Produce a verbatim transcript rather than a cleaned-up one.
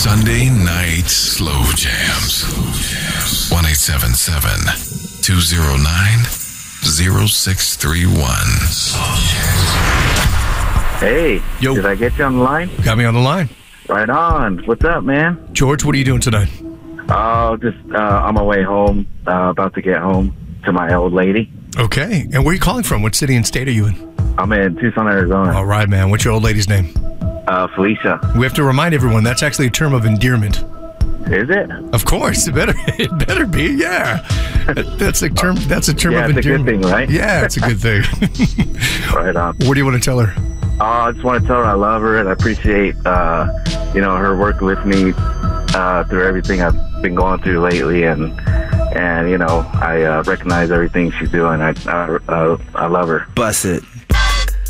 Sunday night slow jams. one eight seven seven, two oh nine, oh six three one. Hey, Yo. Did I get you on the line? Got me on the line. Right on. What's up, man? George, what are you doing tonight? Oh, just uh, on my way home. Uh, about to get home to my old lady. Okay. And where are you calling from? What city and state are you in? I'm in Tucson, Arizona. All right, man. What's your old lady's name? Uh, Felicia. We have to remind everyone that's actually a term of endearment. Is it? Of course, it better it better be. Yeah, That- that's a term. That's a term Yeah, of it's a good endearment. thing, right? Yeah, it's a good thing. Right on. What do you want to tell her? Uh, I just want to tell her I love her and I appreciate, uh, you know, her work with me uh, through everything I've been going through lately, and and you know, I uh, recognize everything she's doing. I I, uh, I love her. Bust it.